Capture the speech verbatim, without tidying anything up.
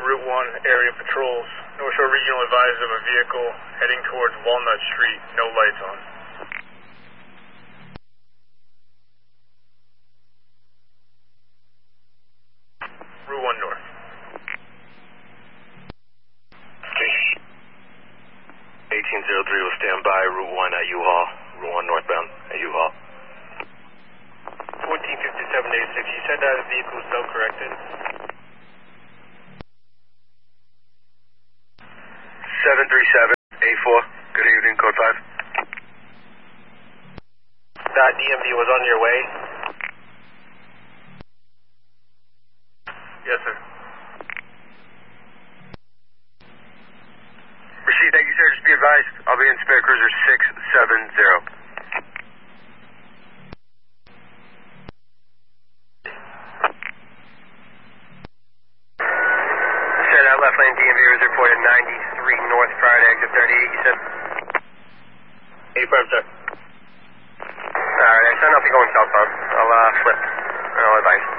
Route one area patrols. North Shore Regional advised of a vehicle heading towards Walnut Street, no lights on. Route one North. eighteen oh three will stand by, Route one at U-Haul. Route one northbound at U-Haul. fourteen fifty-seven eighty-six, you said that the vehicle was self-corrected? seven three seven eight four, good evening, code five. That D M V was on your way? Yes, sir. Rashid, thank you, sir. Just be advised, I'll be in spare cruiser six seven zero. Said that left lane D M V was reported ninety-three north prior to exit thirty-eight, you said? eight five, sir. Alright, I sent out the going southbound. I'll uh, flip. I'll advise.